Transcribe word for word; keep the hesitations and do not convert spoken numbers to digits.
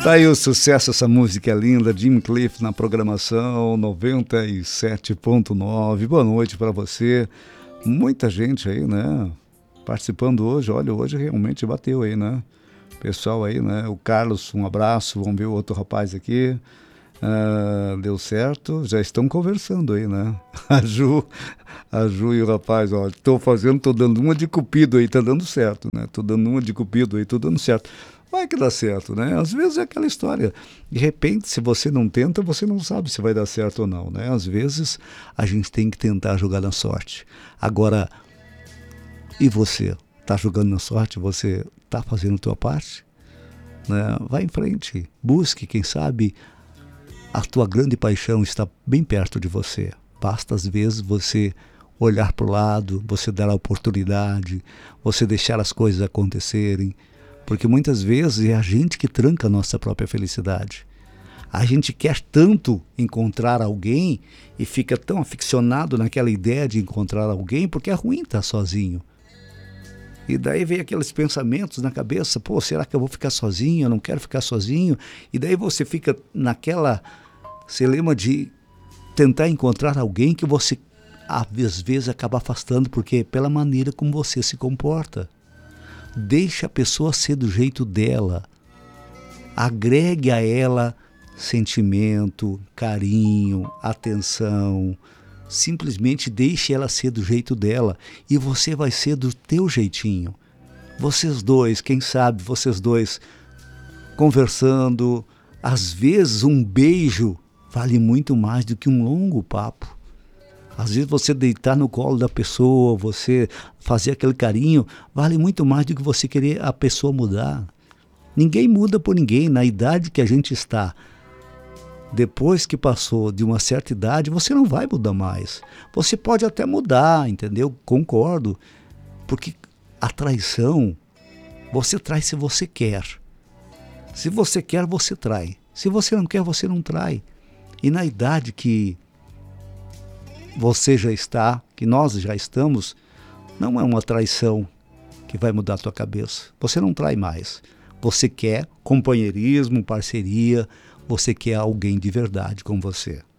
Tá aí o sucesso, essa música linda, Jim Cliff na programação noventa e sete ponto nove. Boa noite para você. Muita gente aí, né? Participando hoje. Olha, hoje realmente bateu aí, né? Pessoal aí, né? O Carlos, um abraço. Vamos ver o outro rapaz aqui. Uh, deu certo. Já estão conversando aí, né? A Ju, a Ju e o rapaz, ó. Tô fazendo, tô dando uma de cupido aí, tá dando certo, né? Tô dando uma de cupido aí, tô dando certo. Vai que dá certo, né? Às vezes é aquela história. De repente, se você não tenta, você não sabe se vai dar certo ou não, né? Às vezes, a gente tem que tentar jogar na sorte. Agora, e você? Tá jogando na sorte? Você tá fazendo a tua parte? Né? Vai em frente. Busque, quem sabe, a tua grande paixão está bem perto de você. Basta, às vezes, você olhar para o lado, você dar a oportunidade, você deixar as coisas acontecerem. Porque muitas vezes é a gente que tranca a nossa própria felicidade. A gente quer tanto encontrar alguém e fica tão aficionado naquela ideia de encontrar alguém porque é ruim estar sozinho. E daí vem aqueles pensamentos na cabeça, pô, será que eu vou ficar sozinho? Eu não quero ficar sozinho. E daí você fica naquela dilema de tentar encontrar alguém que você às vezes acaba afastando porque pela maneira como você se comporta. Deixe a pessoa ser do jeito dela. Agregue a ela sentimento, carinho, atenção. Simplesmente deixe ela ser do jeito dela e você vai ser do teu jeitinho. Vocês dois, quem sabe, vocês dois conversando. Às vezes um beijo vale muito mais do que um longo papo. Às vezes você deitar no colo da pessoa, você fazer aquele carinho, vale muito mais do que você querer a pessoa mudar. Ninguém muda por ninguém. Na idade que a gente está, depois que passou de uma certa idade, você não vai mudar mais. Você pode até mudar, entendeu? Concordo. Porque a traição, você trai se você quer. Se você quer, você trai. Se você não quer, você não trai. E na idade que você já está, que nós já estamos, não é uma traição que vai mudar a tua cabeça. Você não trai mais. Você quer companheirismo, parceria, você quer alguém de verdade com você.